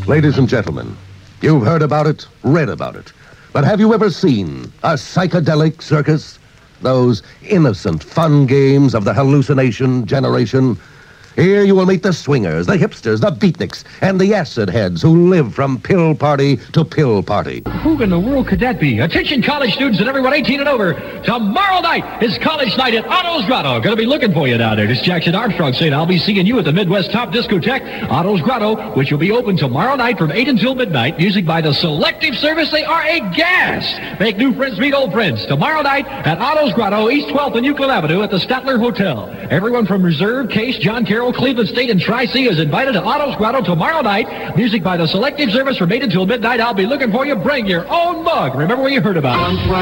Ladies and gentlemen, you've heard about it, read about it. But have you ever seen a psychedelic circus? Those innocent fun games of the hallucination generation? Here you will meet the swingers, the hipsters, the beatniks, and the acid heads who live from pill party to pill party. Who in the world could that be? Attention college students and everyone 18 and over. Tomorrow night is college night at Otto's Grotto. Going to be looking for you down there. This is Jackson Armstrong saying I'll be seeing you at the Midwest Top Discotheque, Otto's Grotto, which will be open tomorrow night from 8 until midnight. Music by the Selective Service. They are a gas. Make new friends, meet old friends. Tomorrow night at Otto's Grotto, East 12th and Euclid Avenue at the Statler Hotel. Everyone from Reserve, Case, John Carroll, Cleveland State, and Tri-C is invited to Otto's Grotto tomorrow night. Music by the Selective Service from 8 until midnight. I'll be looking for you. Bring your own mug. Remember where you heard about it.